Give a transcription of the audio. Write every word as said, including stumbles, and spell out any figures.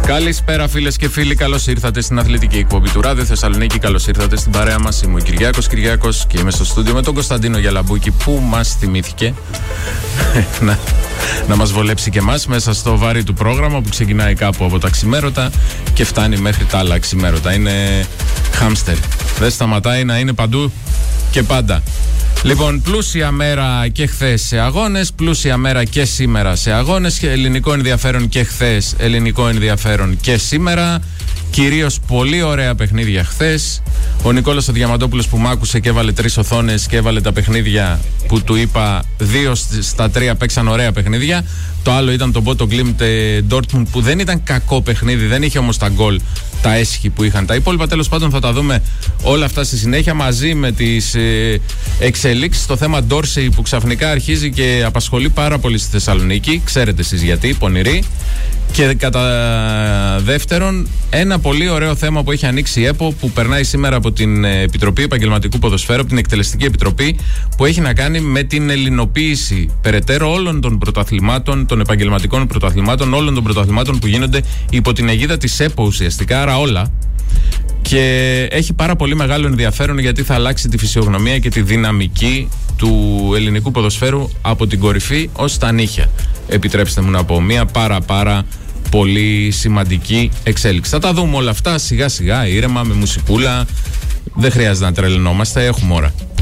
Καλησπέρα φίλες και φίλοι, καλώς ήρθατε στην αθλητική εκπομπή του Ράδιο Θεσσαλονίκη. Καλώς ήρθατε στην παρέα μας. Είμαι ο Κυριάκος Κυριάκος και είμαι στο στούντιο με τον Κωνσταντίνο Γιαλαμπούκη που μας θυμήθηκε να, να μας βολέψει και εμάς μέσα στο βάρη του πρόγραμμα που ξεκινάει κάπου από τα ξημέρωτα και φτάνει μέχρι τα άλλα ξημέρωτα. Είναι χάμστερ. Δεν σταματάει να είναι παντού και πάντα. Λοιπόν, πλούσια μέρα και χθες σε αγώνες, πλούσια μέρα και σήμερα σε αγώνες, και ελληνικό ενδιαφέρον και χθες, ελληνικό ενδιαφέρον και σήμερα. Κυρίως πολύ ωραία παιχνίδια χθες. Ο Νικόλας ο Διαμαντόπουλος που μ' άκουσε και έβαλε τρεις οθόνες και έβαλε τα παιχνίδια που του είπα, δύο στα τρία παίξαν ωραία παιχνίδια. Το άλλο ήταν το Bodo Glimt Dortmund που δεν ήταν κακό παιχνίδι, δεν είχε όμως τα γκολ, τα έσχη που είχαν τα υπόλοιπα. Τέλος πάντων θα τα δούμε όλα αυτά στη συνέχεια μαζί με τις ε, εξελίξεις στο θέμα Dorsey που ξαφνικά αρχίζει και απασχολεί πάρα πολύ στη Θεσσαλονίκη. Ξέρετε εσείς γιατί, πονηρή. Και κατά δεύτερον, ένα πολύ ωραίο θέμα που έχει ανοίξει η ΕΠΟ που περνάει σήμερα από την Επιτροπή Επαγγελματικού Ποδοσφαίρου, από την Εκτελεστική Επιτροπή, που έχει να κάνει με την ελληνοποίηση περαιτέρω όλων των πρωταθλημάτων, των επαγγελματικών πρωταθλημάτων, όλων των πρωταθλημάτων που γίνονται υπό την αιγίδα της ΕΠΟ ουσιαστικά, άρα όλα. Και έχει πάρα πολύ μεγάλο ενδιαφέρον γιατί θα αλλάξει τη φυσιογνωμία και τη δυναμική του ελληνικού ποδοσφαίρου από την κορυφή ως τα νύχια. Επιτρέψτε μου να πω, μια πάρα πάρα πολύ σημαντική εξέλιξη. Θα τα δούμε όλα αυτά σιγά σιγά, ήρεμα, με μουσικούλα. Δεν χρειάζεται να τρελαινόμαστε, έχουμε ώρα.